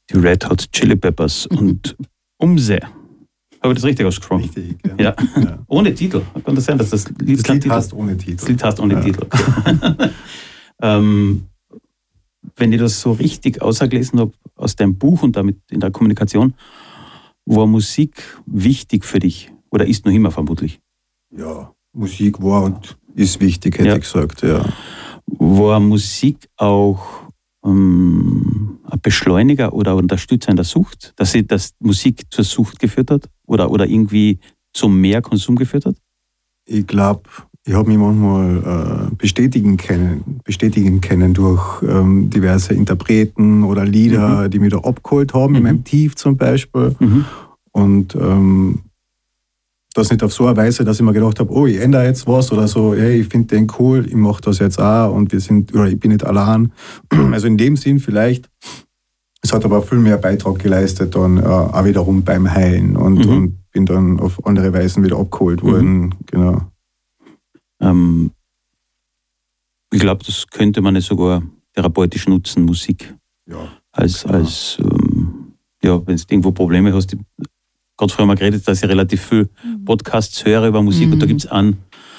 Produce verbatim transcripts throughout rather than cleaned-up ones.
die Red Hot Chili Peppers und Umse. Habe ich das richtig ausgesprochen? Richtig, ja. Ja. Ja. Ohne Titel. Kann das sein, dass das Lied, das kein Lied Titel heißt ohne Titel. Das Lied heißt ohne ja. Titel. Okay. ähm, wenn ich das so richtig ausgelesen habe aus deinem Buch und damit in der Kommunikation, war Musik wichtig für dich? Oder ist noch immer vermutlich? Ja, Musik war und ist wichtig, hätte ja. ich gesagt, ja. War Musik auch ähm, ein Beschleuniger oder Unterstützer in der Sucht? Dass sie das Musik zur Sucht geführt hat? Oder, oder irgendwie zu mehr Konsum geführt hat? Ich glaube, ich habe mich manchmal äh, bestätigen können, bestätigen können durch ähm, diverse Interpreten oder Lieder, mhm. die mich da abgeholt haben, mhm. in meinem Tief zum Beispiel. Mhm. Und ähm, das nicht auf so eine Weise, dass ich mir gedacht habe, oh, ich ändere jetzt was oder so, hey, ich finde den cool, ich mache das jetzt auch und wir sind, oder ich bin nicht allein. Also in dem Sinn vielleicht. Es hat aber viel mehr Beitrag geleistet dann äh, auch wiederum beim Heilen und, mhm. und bin dann auf andere Weisen wieder abgeholt worden. Mhm. Genau. Ähm, ich glaube, das könnte man sogar therapeutisch nutzen, Musik. Ja. Als, genau. als ähm, ja, wenn du irgendwo Probleme hast. Ich, gerade vorher mal geredet, dass ich relativ viel Podcasts höre über Musik mhm. und da gibt es einen,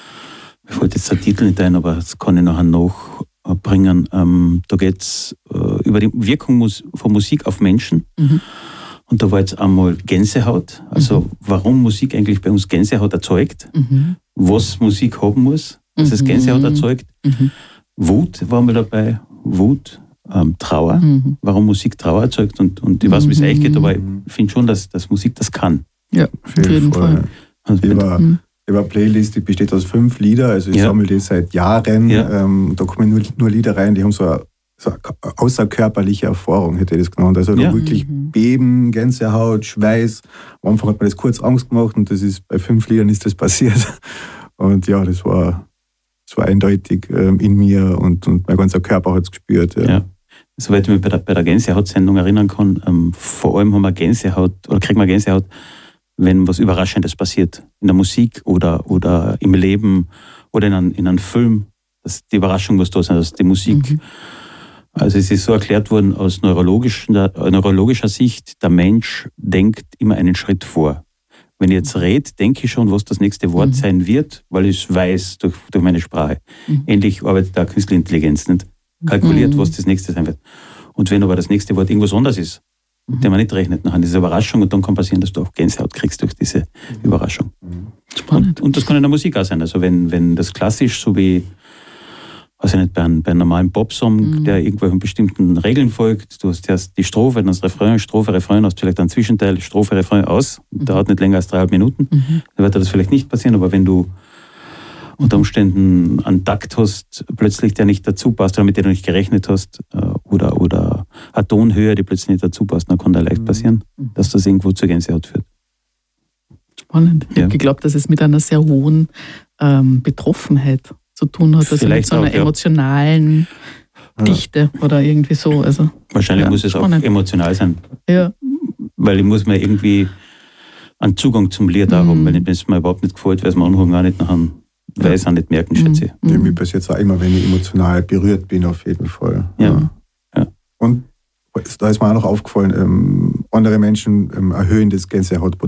mir fällt jetzt der Titel nicht ein, aber das kann ich nachher nachbringen. Ähm, da geht es äh, über die Wirkung von Musik auf Menschen. Mhm. Und da war jetzt einmal Gänsehaut, also mhm. warum Musik eigentlich bei uns Gänsehaut erzeugt, mhm. was Musik haben muss, dass mhm. es Gänsehaut erzeugt. Mhm. Wut war mal dabei, Wut, ähm, Trauer, mhm. warum Musik Trauer erzeugt. Und, und ich weiß, wie es euch geht, aber ich finde schon, dass, dass Musik das kann. Ja, auf jeden Fall. Fall. Also über, mhm. über Playlist, die besteht aus fünf Lieder, also ich ja. sammle die seit Jahren. Ja. Ähm, da kommen nur, nur Lieder rein, die haben so eine, so eine außerkörperliche Erfahrung, hätte ich das genannt. Also ja. wirklich mhm. Beben, Gänsehaut, Schweiß. Am Anfang hat mir das kurz Angst gemacht und das ist bei fünf Liedern ist das passiert. Und ja, das war, das war eindeutig ähm, in mir und, und mein ganzer Körper hat es gespürt. Ja. Ja. Soweit ich mich bei der, bei der Gänsehaut-Sendung erinnern kann, ähm, vor allem haben wir Gänsehaut oder kriegen wir Gänsehaut, wenn was Überraschendes passiert. In der Musik oder, oder im Leben oder in einem, in einem Film. Dass die Überraschung muss da sein, dass die Musik. Mhm. Also es ist so erklärt worden aus neurologischer, neurologischer Sicht, der Mensch denkt immer einen Schritt vor. Wenn ich jetzt rede, denke ich schon, was das nächste Wort mhm. sein wird, weil ich es weiß durch, durch meine Sprache. Mhm. Ähnlich arbeitet da Künstliche Intelligenz nicht. Kalkuliert, mhm. was das nächste sein wird. Und wenn aber das nächste Wort irgendwas anderes ist, mit mhm. dem man nicht rechnet, dann ist es eine Überraschung und dann kann passieren, dass du auch Gänsehaut kriegst durch diese mhm. Überraschung. Spannend. Und, und das kann in der Musik auch sein. Also wenn, wenn das klassisch, so wie, weiß ich nicht, bei einem, bei einem normalen Popsong, mhm. der irgendwelchen bestimmten Regeln folgt, du hast erst die Strophe, dann das Refrain, Strophe, Refrain, hast vielleicht einen Zwischenteil, Strophe, Refrain aus, mhm. dauert nicht länger als dreieinhalb Minuten, mhm. dann wird das vielleicht nicht passieren, aber wenn du unter Umständen einen Takt hast, plötzlich der nicht dazu passt, oder mit dem du nicht gerechnet hast, oder, oder eine Tonhöhe, die plötzlich nicht dazu passt, dann kann da leicht passieren, dass das irgendwo zur Gänsehaut führt. Spannend. Ich ja. habe geglaubt, dass es mit einer sehr hohen ähm, Betroffenheit zu tun hat, also Vielleicht mit so einer auch, ja. emotionalen Dichte ja. oder irgendwie so. Also, Wahrscheinlich ja, muss es spannend. Auch emotional sein. Ja. Weil ich muss mir irgendwie einen Zugang zum Lied auch mhm. haben, weil wenn es mir überhaupt nicht gefällt, weil es mir anhören auch nicht nachher weil ich es auch nicht merken, schätze ich. Ja, mir passiert es auch immer, wenn ich emotional berührt bin, auf jeden Fall. Ja. Ja. Und da ist mir auch noch aufgefallen, ähm, andere Menschen ähm, erhöhen das Gänsehautpotenzial.